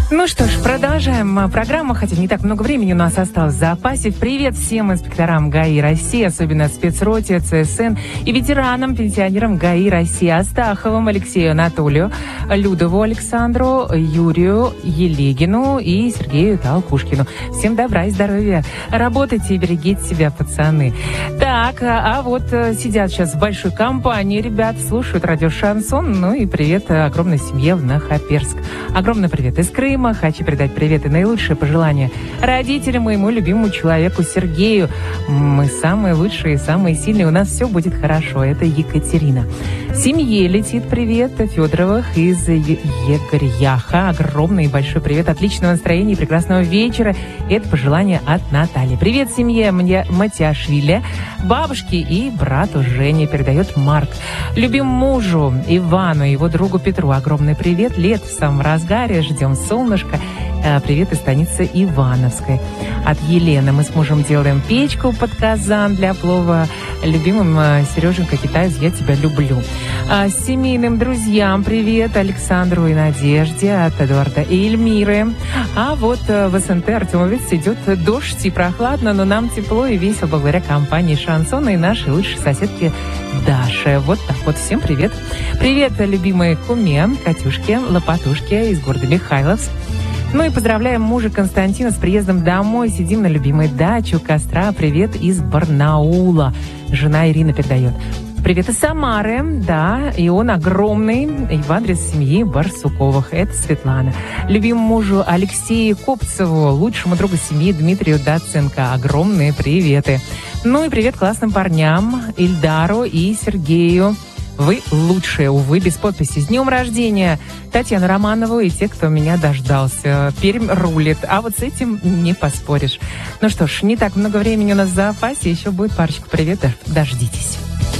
Ну что ж, продолжаем программу, хотя не так много времени у нас осталось в запасе. Привет всем инспекторам ГАИ России, особенно спецроте, ЦСН и ветеранам, пенсионерам ГАИ России: Астаховым Алексею Анатолию, Людову Александру, Юрию Елегину и Сергею Толкушкину. Всем добра и здоровья. Работайте и берегите себя, пацаны. Так, а вот сидят сейчас в большой компании ребят, слушают радио «Шансон». Ну и привет огромной семье в Нахаперск. Огромный привет из Крыма. Хочу передать привет и наилучшие пожелания родителям, моему любимому человеку Сергею. Мы самые лучшие, самые сильные. У нас все будет хорошо. Это Екатерина. Семье летит привет Федоровых из Егорьяха. Огромный и большой привет. Отличного настроения и прекрасного вечера. Это пожелание от Натальи. Привет семье Матяшвили, бабушке и брату Жене, передает Марк. Любимому мужу Ивану и его другу Петру огромный привет. Лет в самом разгаре. Ждем солнышко. Привет из станицы Ивановской. От Елены: мы с мужем делаем печку под казан для плова. Любимым Сереженька Китаец, я тебя люблю. Семейным друзьям привет Александру и Надежде от Эдуарда и Эльмиры. А вот в СНТ Артемовец идет дождь и прохладно, но нам тепло и весело благодаря компании «Шансон» и нашей лучшей соседке Даше. Вот так вот. Всем привет. Привет, любимые куме, Катюшке, Лопатушке из города Михайловск. Ну и поздравляем мужа Константина с приездом домой. Сидим на любимой даче у костра. Привет из Барнаула. Жена Ирина передает. Привет из Самары, да, и он огромный, и в адрес семьи Барсуковых. Это Светлана. Любимому мужу Алексею Копцеву, лучшему другу семьи Дмитрию Даценко. Огромные приветы. Ну и привет классным парням Ильдару и Сергею. Вы лучшие, увы, без подписи. С днем рождения Татьяну Романову и те, кто меня дождался. Пермь рулит, а вот с этим не поспоришь. Ну что ж, не так много времени у нас в запасе, еще будет парочку приветов. Дождитесь.